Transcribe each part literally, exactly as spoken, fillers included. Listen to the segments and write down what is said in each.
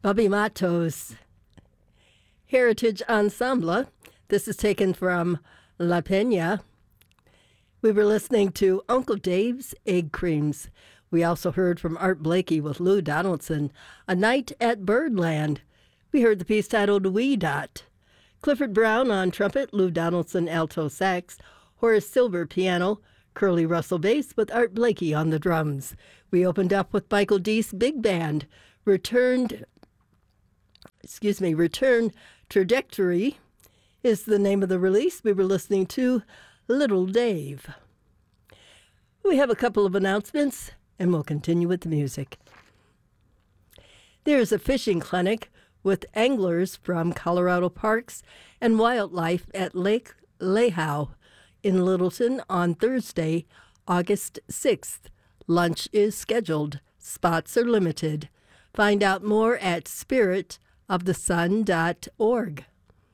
Bobby Matos Heritage Ensemble. This is taken from La Peña. We were listening to Uncle Dave's Egg Creams. We also heard from Art Blakey with Lou Donaldson, A Night at Birdland. We heard the piece titled Wee Dot. Clifford Brown on trumpet, Lou Donaldson alto sax, Horace Silver piano, Curly Russell bass with Art Blakey on the drums. We opened up with Michael Deese Big Band, Returned, excuse me, Return Trajectory is the name of the release. We were listening to Little Dave. We have a couple of announcements, and we'll continue with the music. There's a fishing clinic with anglers from Colorado Parks and Wildlife at Lake Lehigh in Littleton on Thursday, August sixth. Lunch is scheduled. Spots are limited. Find out more at spirit of the sun dot org.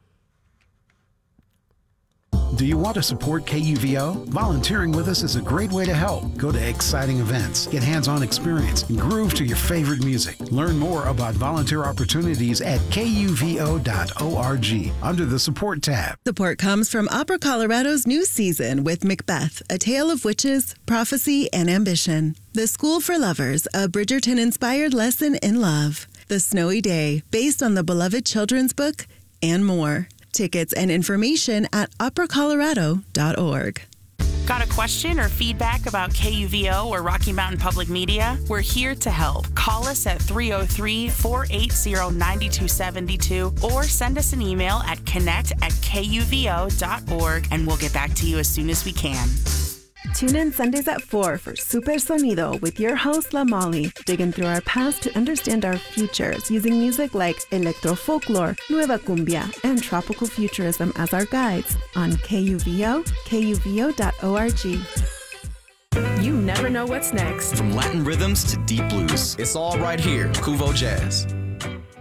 Do you want to support K U V O? Volunteering with us is a great way to help. Go to exciting events, get hands-on experience, and groove to your favorite music. Learn more about volunteer opportunities at K U V O dot org under the Support tab. Support comes from Opera Colorado's new season with Macbeth, A Tale of Witches, Prophecy, and Ambition. The School for Lovers, a Bridgerton-inspired lesson in love. The Snowy Day, based on the beloved children's book, and more. Tickets and information at opera colorado dot org. Got a question or feedback about K U V O or Rocky Mountain Public Media? We're here to help. Call us at three oh three, four eight zero, nine two seven two or send us an email at connect at K U V O dot org and we'll get back to you as soon as we can. Tune in Sundays at four for Super Sonido with your host, La Molly, digging through our past to understand our futures using music like electro folklore, nueva cumbia, and tropical futurism as our guides on K U V O, K U V O dot org. You never know what's next. From Latin rhythms to deep blues, it's all right here. Kuvo Jazz.